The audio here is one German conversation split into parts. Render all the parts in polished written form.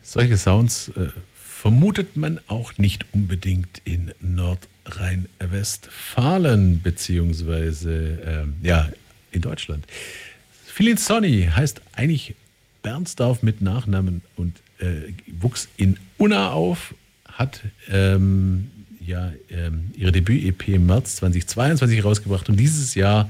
Solche Sounds vermutet man auch nicht unbedingt in Nordrhein-Westfalen beziehungsweise in Deutschland. Philin Sonny heißt eigentlich Bernsdorf mit Nachnamen und wuchs in Unna auf, hat ihre Debüt-EP im März 2022 rausgebracht und dieses Jahr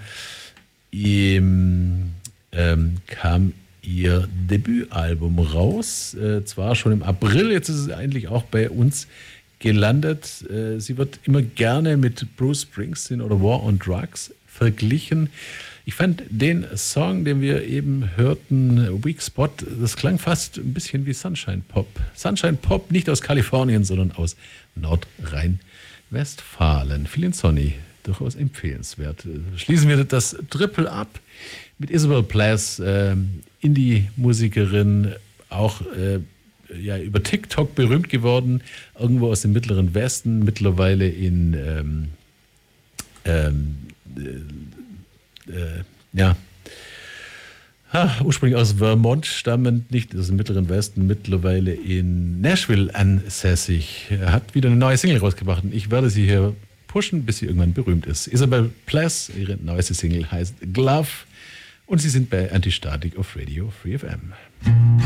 kam ihr Debütalbum raus, zwar schon im April, jetzt ist es eigentlich auch bei uns gelandet. Sie wird immer gerne mit Bruce Springsteen oder War on Drugs verglichen. Ich fand den Song, den wir eben hörten, Weak Spot, das klang fast ein bisschen wie Sunshine Pop. Sunshine Pop nicht aus Kalifornien, sondern aus Nordrhein-Westfalen. Philin Sonny, durchaus empfehlenswert. Schließen wir das Triple ab mit Isabel Plass, Indie-Musikerin, auch über TikTok berühmt geworden, irgendwo aus dem Mittleren Westen, mittlerweile in ursprünglich aus Vermont stammend, nicht aus dem Mittleren Westen, mittlerweile in Nashville ansässig. Hat wieder eine neue Single rausgebracht und ich werde sie hier pushen, bis sie irgendwann berühmt ist. Isabel Plass, ihre neueste Single heißt Glove und sie sind bei Antistatic auf Radio Free FM.